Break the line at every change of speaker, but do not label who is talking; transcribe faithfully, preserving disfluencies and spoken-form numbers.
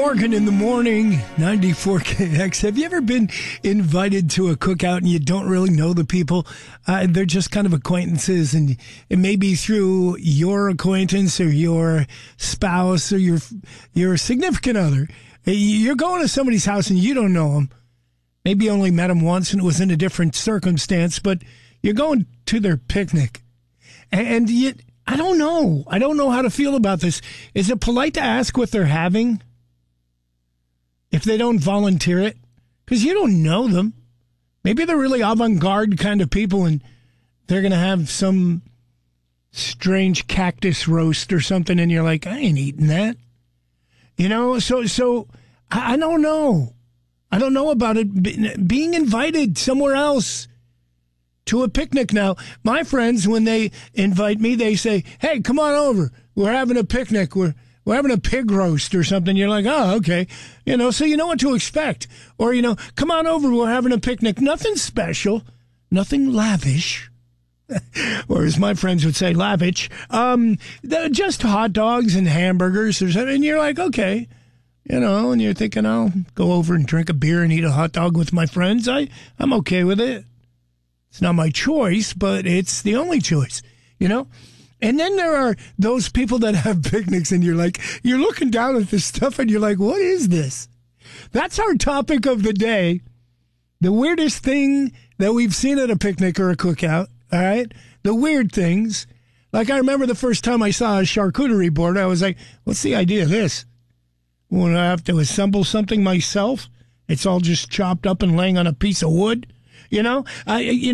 Morgan in the morning, ninety-four K X. Have you ever been invited to a cookout and you don't really know the people? Uh, they're just kind of acquaintances, and it may be through your acquaintance or your spouse or your your significant other. You're going to somebody's house and you don't know them. Maybe you only met them once and it was in a different circumstance, but you're going to their picnic. And yet, I don't know. I don't know how to feel about this. Is it polite to ask what they're having if they don't volunteer it? Because you don't know them. Maybe they're really avant-garde kind of people and they're going to have some strange cactus roast or something, and you're like, I ain't eating that. You know, so so I, I don't know. I don't know about it being invited somewhere else to a picnic. Now, my friends, when they invite me, they say, hey, come on over. We're having a picnic. We're we're having a pig roast or something. You're like, oh, okay. You know, so you know what to expect. Or, you know, come on over. We're having a picnic. Nothing special. Nothing lavish. Or as my friends would say, lavish. Um, just hot dogs and hamburgers or something. And you're like, okay. You know, and you're thinking, I'll go over and drink a beer and eat a hot dog with my friends. I, I'm okay with it. It's not my choice, but it's the only choice, you know? And then there are those people that have picnics and you're like, you're looking down at this stuff and you're like, what is this? That's our topic of the day. The weirdest thing that we've seen at a picnic or a cookout, all right? The weird things. Like I remember the first time I saw a charcuterie board, I was like, what's the idea of this? When I have to assemble something myself, it's all just chopped up and laying on a piece of wood, you know? I, you know.